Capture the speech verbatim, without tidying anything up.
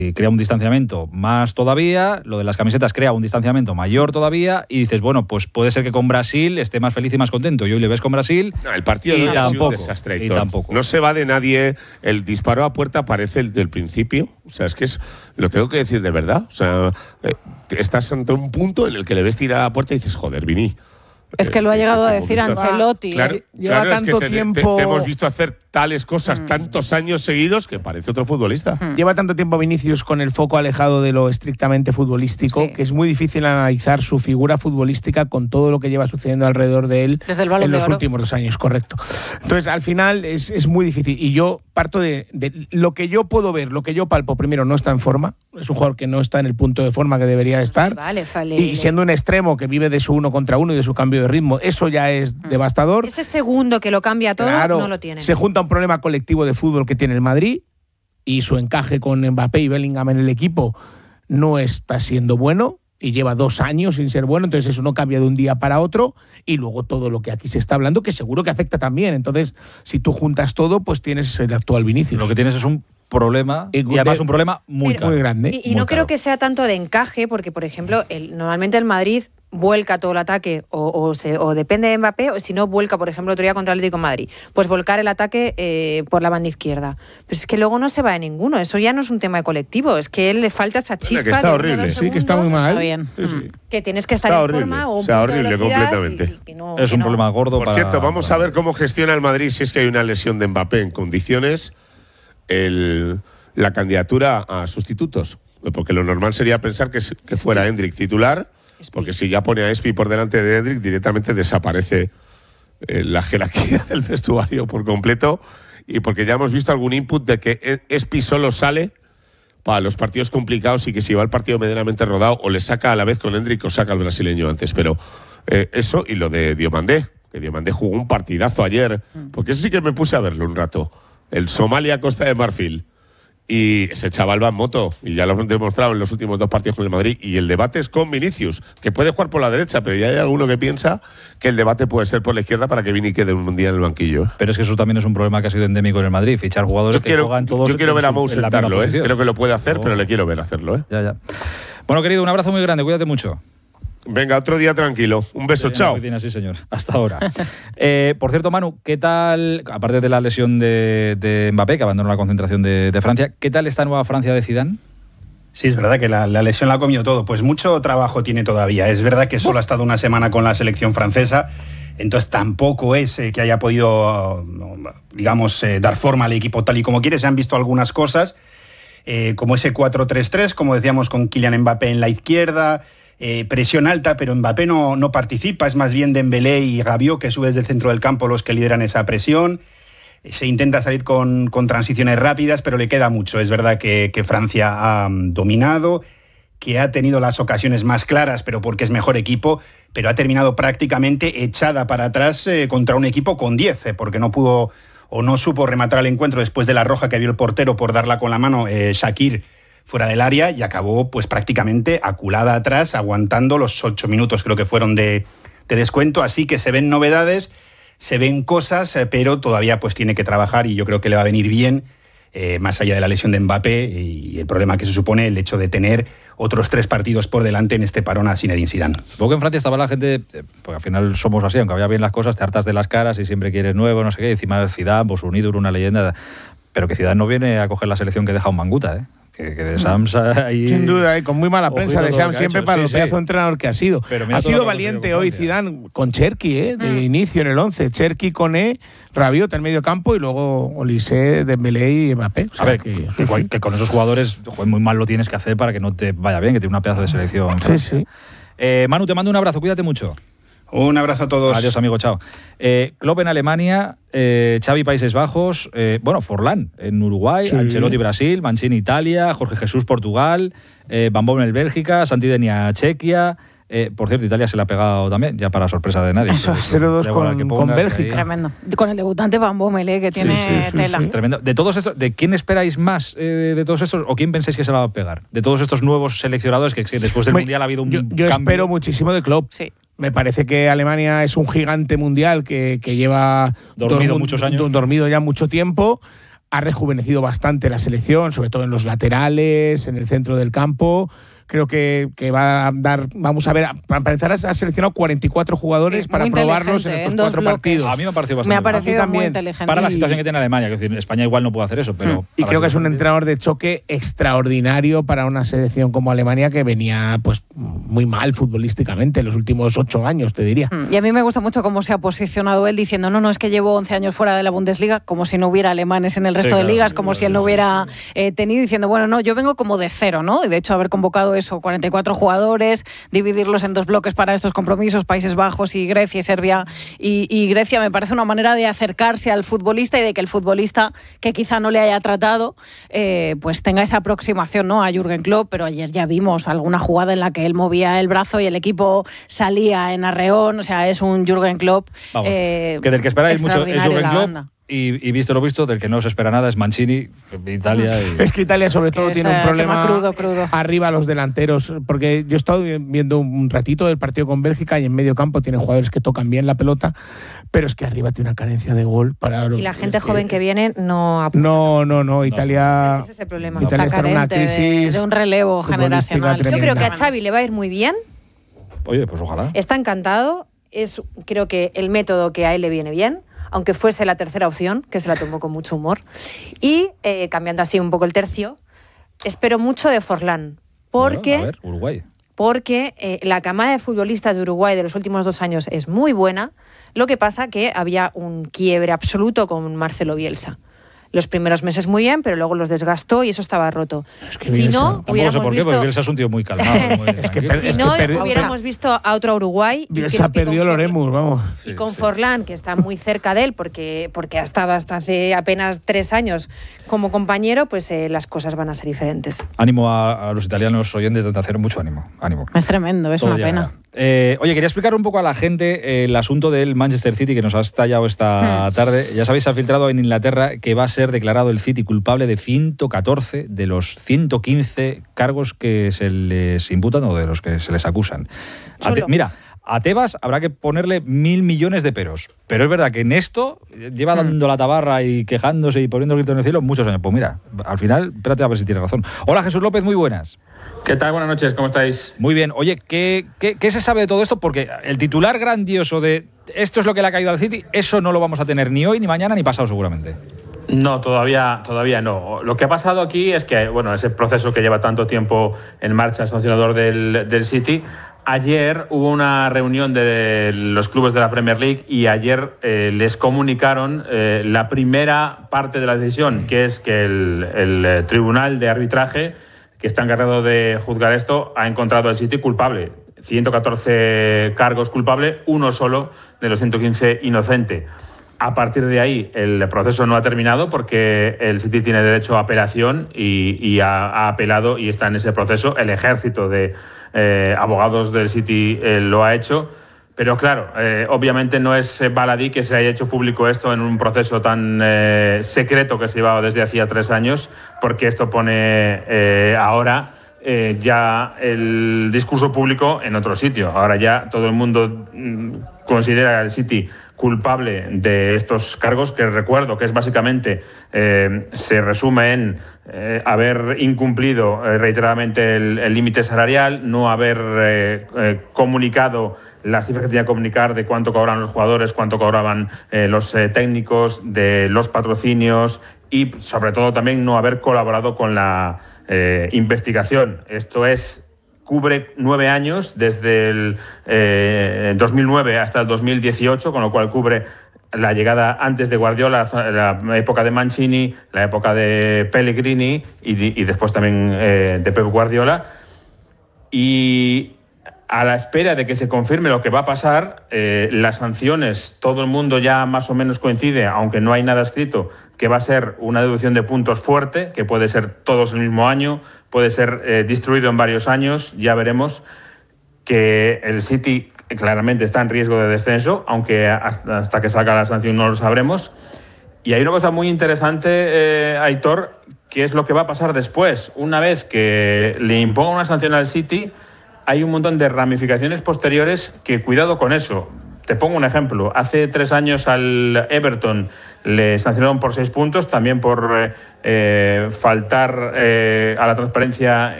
crea un distanciamiento más todavía, lo de las camisetas crea un distanciamiento mayor todavía y dices, bueno, pues puede ser que con Brasil esté más feliz y más contento. Y hoy le ves con Brasil no, el partido y, de tampoco, un desastre, y tampoco. No se va de nadie, el disparo a puerta parece el del principio. O sea, es que es, lo tengo que decir de verdad. O sea, eh, estás ante un punto en el que le ves tirar a puerta y dices, joder, Vini. Es que lo ha llegado a decir Ancelotti. Claro, ¿eh? Lleva claro, tanto es que te, tiempo. te, te hemos visto hacer tales cosas Mm. tantos años seguidos que parece otro futbolista. Mm. Lleva tanto tiempo Vinicius con el foco alejado de lo estrictamente futbolístico, Sí. que es muy difícil analizar su figura futbolística con todo lo que lleva sucediendo alrededor de él Desde el Balón en de los Oro. últimos dos años, correcto. Entonces, al final es, es muy difícil. Y yo parto de, de lo que yo puedo ver, lo que yo palpo. Primero, no está en forma. Es un jugador que no está en el punto de forma que debería estar. Vale, vale. Y siendo un extremo que vive de su uno contra uno y de su cambio de ritmo, eso ya es Mm. devastador. Ese segundo que lo cambia todo Claro, no lo tiene. se junta un problema colectivo de fútbol que tiene el Madrid y su encaje con Mbappé y Bellingham en el equipo no está siendo bueno y lleva dos años sin ser bueno, entonces eso no cambia de un día para otro y luego todo lo que aquí se está hablando que seguro que afecta también. Entonces, si tú juntas todo, pues tienes el actual Vinicius. Lo que tienes es un problema Y y además de- un problema muy Pero- caro. muy grande. Y, y Muy no creo caro. que sea tanto de encaje, porque, por ejemplo, el, normalmente el Madrid vuelca todo el ataque o, o, se, o depende de Mbappé, o si no, vuelca, por ejemplo, otro día contra el Atlético de Madrid, pues volcar el ataque eh, por la banda izquierda. Pero es que luego no se va de ninguno, eso ya no es un tema de colectivo, es que él le falta esa chispa que está de horrible. uno o dos Sí, que está muy segundos, mal. Está bien. Sí, sí. Mm. Que tienes que estar Está en horrible. forma o un O sea, punto de horrible velocidad completamente. y- y que no- Es que un no. problema gordo Por para… cierto, vamos a para- ver cómo gestiona el Madrid si es que hay una lesión de Mbappé en condiciones el, la candidatura a sustitutos. Porque lo normal sería pensar que, s- que fuera Hendrik titular, porque si ya pone a Espi por delante de Hendrik, directamente desaparece eh, la jerarquía del vestuario por completo. Y porque ya hemos visto algún input de que Espi solo sale para los partidos complicados y que si va el partido medianamente rodado o le saca a la vez con Hendrik o saca al brasileño antes. Pero eh, eso y lo de Diomandé, que Diomandé jugó un partidazo ayer, porque ese sí que me puse a verlo un rato. El Somalia-Costa de Marfil. Y ese chaval va en moto, y ya lo han demostrado en los últimos dos partidos con el Madrid. Y el debate es con Vinicius, que puede jugar por la derecha, pero ya hay alguno que piensa que el debate puede ser por la izquierda para que Vini quede un día en el banquillo. Pero es que eso también es un problema que ha sido endémico en el Madrid, fichar jugadores Yo que quiero, juegan todos yo quiero en ver a su- Mou en la misma sentarlo, ¿eh? posición. Creo que lo puede hacer, Oh. pero le quiero ver hacerlo, ¿eh? Ya, ya. Bueno, querido, un abrazo muy grande, cuídate mucho. Venga, otro día tranquilo. Un beso, En la chao. oficina, sí, señor. Hasta ahora. eh, por cierto, Manu, ¿qué tal, aparte de la lesión de, de Mbappé, que abandonó la concentración de, de Francia, ¿qué tal esta nueva Francia de Zidane? Sí, es verdad que la, la lesión la ha comido todo. Pues mucho trabajo tiene todavía. Es verdad que solo ha estado una semana con la selección francesa, entonces tampoco es eh, que haya podido, digamos, eh, dar forma al equipo tal y como quiere. Se han visto algunas cosas, eh, como ese cuatro tres tres, como decíamos, con Kylian Mbappé en la izquierda, eh, presión alta, pero Mbappé no, no participa, es más bien Dembélé y Rabiot, que sube desde el centro del campo, los que lideran esa presión. Se intenta salir con, con transiciones rápidas, pero le queda mucho. Es verdad que, que Francia ha um, dominado, que ha tenido las ocasiones más claras, pero porque es mejor equipo, pero ha terminado prácticamente echada para atrás eh, contra un equipo con diez, eh, porque no pudo o no supo rematar el encuentro después de la roja que vio el portero por darla con la mano eh, Shaqiri fuera del área, y acabó pues prácticamente aculada atrás, aguantando los ocho minutos creo que fueron de, de descuento. Así que se ven novedades, se ven cosas, eh, pero todavía pues tiene que trabajar, y yo creo que le va a venir bien, eh, más allá de la lesión de Mbappé y el problema que se supone el hecho de tener otros tres partidos por delante en este parón a Zinedine Zidane. Supongo que en Francia estaba la gente, eh, porque al final somos así, aunque vaya bien las cosas, te hartas de las caras y siempre quieres nuevo, no sé qué, y encima Zidane, pues unido, una leyenda, pero que Zidane no viene a coger la selección que deja un Manguta, ¿eh? Que, que de Sams ahí… Sin duda, y con muy mala prensa Ojito de todo Sam lo que ha siempre hecho. para Sí, el sí. pedazo de entrenador que ha sido. Pero mira Ha todo sido lo que ha valiente conseguido con hoy Francia. Zidane con Cherki, ¿eh? de Mm. inicio en el once. Cherki, Koné, Rabiot en medio campo y luego Olise, Dembélé y Mbappé. O sea, A ver, que, que, sí, sí. que con esos jugadores joder, muy mal lo tienes que hacer para que no te vaya bien, que tiene una pedazo de selección. Sí, Francia. sí. Eh, Manu, te mando un abrazo, cuídate mucho. Un abrazo a todos. Adiós, amigo, chao. Eh, Klopp en Alemania, eh, Xavi Países Bajos, eh, bueno, Forlán en Uruguay, Sí. Ancelotti Brasil, Mancini Italia, Jorge Jesús Portugal, eh, Van Bommel Bélgica, Santidenia Chequia. Eh, por cierto, Italia se le ha pegado también, ya para sorpresa de nadie. Eso es. cero dos Da igual con- al que con pongas, Bélgica. ahí. Tremendo. Con el debutante Van Bommel, eh, que tiene sí, sí, tela. sí. Tremendo. De todos estos, ¿de quién esperáis más eh, de todos estos o quién pensáis que se la va a pegar? De todos estos nuevos seleccionadores que, que después del Hombre, Mundial ha habido un yo, yo cambio. espero muchísimo de Klopp. Sí. Me parece que Alemania es un gigante mundial que, que lleva Dormido dorm- muchos años. do- dormido ya mucho tiempo. ha rejuvenecido bastante la selección, sobre todo en los laterales, en el centro del campo. Creo que, que va a dar, vamos a ver, para empezar ha seleccionado cuarenta y cuatro jugadores sí, para probarlos en estos en cuatro bloques. partidos. A mí me ha parecido bastante Me ha parecido muy inteligente. Para la situación que tiene Alemania, que decir, España igual no puede hacer eso, pero... Y creo que es un entrenador de choque extraordinario para una selección como Alemania que venía pues muy mal futbolísticamente en los últimos ocho años, te diría. Y a mí me gusta mucho cómo se ha posicionado él diciendo, no, no, es que llevo once años fuera de la Bundesliga, como si no hubiera alemanes en el resto sí, de ligas, claro, como si él no hubiera eh, tenido, diciendo, bueno, no, yo vengo como de cero, ¿no? Y de hecho haber convocado eso, cuarenta y cuatro jugadores, dividirlos en dos bloques para estos compromisos, Países Bajos y Grecia y Serbia y, y Grecia, me parece una manera de acercarse al futbolista y de que el futbolista que quizá no le haya tratado, eh, pues tenga esa aproximación, ¿no?, a Jürgen Klopp, pero ayer ya vimos alguna jugada en la que él movía el brazo y el equipo salía en arreón, o sea, es un Jürgen Klopp. Vamos, eh, que del que esperáis mucho es Jürgen Klopp. Banda. Y, y visto lo visto, del que no se espera nada es Mancini, Italia. Y... Es que Italia sobre es que todo tiene un problema crudo, crudo. arriba los delanteros, porque yo he estado viendo un ratito del partido con Bélgica y en medio campo tienen jugadores que tocan bien la pelota, pero es que arriba tiene una carencia de gol. Para y la gente joven que, que viene no apunta. No, no, no, Italia, ese es el problema. Italia está, está en una crisis de, de un relevo generacional. Yo creo que a Xavi le va a ir muy bien. Oye, pues ojalá. Está encantado, es creo que el método que a él le viene bien, aunque fuese la tercera opción, que se la tomó con mucho humor. Y, eh, cambiando así un poco el tercio, espero mucho de Forlán, porque, bueno, a ver, Uruguay. porque eh, la camada de futbolistas de Uruguay de los últimos dos años es muy buena, lo que pasa que había un quiebre absoluto con Marcelo Bielsa. Los primeros meses muy bien, pero luego los desgastó y eso estaba roto. Es que si Bielsa, no, hubiéramos sé por qué, visto... porque Bielsa es un tío muy calmado. Muy es que si es no, que per... hubiéramos visto a otro Uruguay. Bielsa perdió el Oremus, vamos. Y con sí, sí. Forlán, que está muy cerca de él, porque, porque ha estado hasta hace apenas tres años como compañero, pues eh, las cosas van a ser diferentes. Ánimo a, a los italianos oyentes de hacer mucho ánimo. ánimo. Es tremendo, es Todo una llegará. pena. Eh, oye, quería explicar un poco a la gente eh, el asunto del Manchester City que nos ha estallado esta hmm. tarde. Ya sabéis, se ha filtrado en Inglaterra que va a ser declarado el City culpable de ciento catorce de los ciento quince cargos que se les imputan o de los que se les acusan. Te, mira, a Tebas habrá que ponerle mil millones de peros. Pero es verdad que en esto lleva dando la tabarra y quejándose y poniendo el grito en el cielo muchos años. Pues mira, al final, espérate a ver si tiene razón. Hola, Jesús López, muy buenas. ¿Qué tal? Buenas noches, ¿cómo estáis? Muy bien. Oye, ¿qué, qué, qué se sabe de todo esto? Porque el titular grandioso de esto es lo que le ha caído al City, eso no lo vamos a tener ni hoy, ni mañana, ni pasado seguramente. No, todavía, todavía no. Lo que ha pasado aquí es que, bueno, ese proceso que lleva tanto tiempo en marcha, sancionador del, del City. Ayer hubo una reunión de los clubes de la Premier League y ayer eh, les comunicaron eh, la primera parte de la decisión, que es que el, el tribunal de arbitraje, que está encargado de juzgar esto, ha encontrado al City culpable. ciento catorce cargos culpable, uno solo de los ciento quince inocente. A partir de ahí, el proceso no ha terminado porque el City tiene derecho a apelación y, y ha, ha apelado y está en ese proceso. El ejército de eh, abogados del City eh, lo ha hecho. Pero claro, eh, obviamente no es baladí que se haya hecho público esto en un proceso tan eh, secreto que se llevaba desde hacía tres años, porque esto pone eh, ahora eh, ya el discurso público en otro sitio. Ahora ya todo el mundo mm, considera al City culpable de estos cargos, que recuerdo que es básicamente, eh, se resume en eh, haber incumplido eh, reiteradamente el límite salarial, no haber eh, eh, comunicado las cifras que tenía que comunicar de cuánto cobraban los jugadores, cuánto cobraban eh, los eh, técnicos, de los patrocinios y sobre todo también no haber colaborado con la eh, investigación. Esto es... cubre nueve años, desde el eh, dos mil nueve hasta el dos mil dieciocho, con lo cual cubre la llegada antes de Guardiola, la época de Mancini, la época de Pellegrini y, y después también eh, de Pep Guardiola. Y a la espera de que se confirme lo que va a pasar, eh, las sanciones, todo el mundo ya más o menos coincide, aunque no hay nada escrito, que va a ser una deducción de puntos fuerte, que puede ser todos el mismo año, puede ser eh, distribuido en varios años, ya veremos, que el City claramente está en riesgo de descenso, aunque hasta, hasta que salga la sanción no lo sabremos. Y hay una cosa muy interesante, eh, Aitor, que es lo que va a pasar después. Una vez que le imponga una sanción al City, hay un montón de ramificaciones posteriores que, cuidado con eso. Te pongo un ejemplo. Hace tres años al Everton le sancionaron por seis puntos, también por eh, faltar eh, a la transparencia